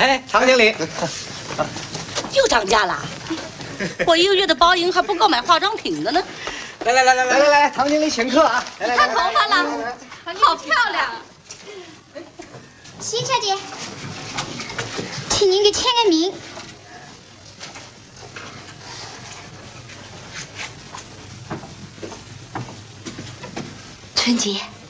哎，唐经理， 又涨价了，我1个月的包银还不够买化妆品的呢。 来，唐经理请客啊！来， 烫头发了，好漂亮。 邢小姐，请您给签个名。 春姐，